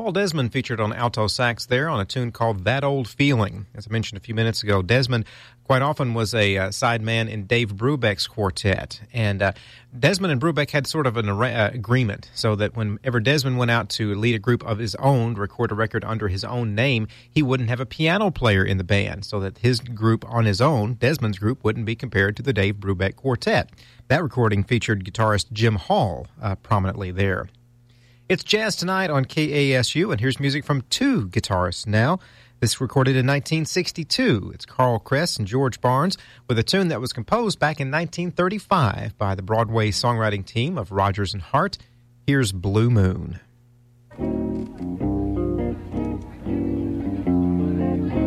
Paul Desmond featured on alto sax there on a tune called That Old Feeling. As I mentioned a few minutes ago, Desmond quite often was a sideman in Dave Brubeck's quartet. And Desmond and Brubeck had sort of an agreement so that whenever Desmond went out to lead a group of his own, record a record under his own name, he wouldn't have a piano player in the band so that his group on his own, Desmond's group, wouldn't be compared to the Dave Brubeck quartet. That recording featured guitarist Jim Hall prominently there. It's Jazz Tonight on KASU, and here's music from two guitarists now. This recorded in 1962. It's Carl Kress and George Barnes with a tune that was composed back in 1935 by the Broadway songwriting team of Rodgers and Hart. Here's Blue Moon.